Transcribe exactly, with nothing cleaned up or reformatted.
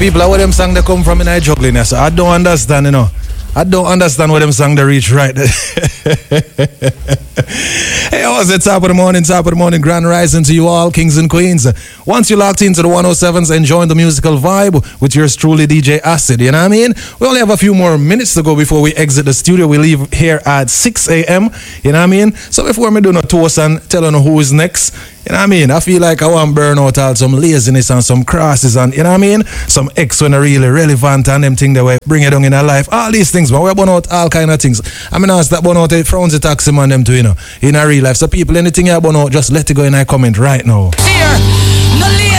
people, where them song they come from in I juggling. So I don't understand, you know. I don't understand where them song they reach right. Hey, what's the top of the morning, top of the morning, grand rising to you all, kings and queens. Once you locked into the one oh sevens, enjoying the musical vibe with yours truly, D J Acid, you know what I mean? We only have a few more minutes to go before we exit the studio. We leave here at six a.m., you know what I mean? So before me do no toast and tell you who is next, you know what I mean? I feel like I want to burn out all some laziness and some crosses and, you know what I mean? Some X when are really relevant and them things that way bring it down in our life. All these things, man. We burn out all kind of things. I mean, ask that burn out, it frowns the taxi man them too, you know, in our real life. So people, anything you burn out, just let it go in our comment right now. Here,